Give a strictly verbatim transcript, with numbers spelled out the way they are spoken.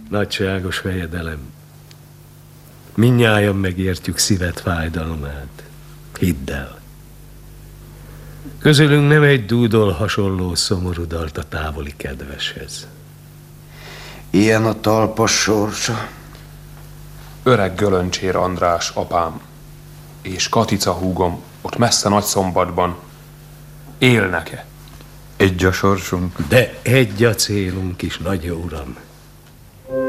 Nagyságos fejedelem, mindnyájan megértjük szíved fájdalmát. Hidd el. Közülünk nem egy dúdol hasonló szomorú dalt a távoli kedveshez. Ilyen a talpas sorsa. Öreg Gölöncsér András apám és Katica húgom ott messze Nagyszombatban élnek-e? Egy a sorsunk. De egy a célunk is, nagy uram.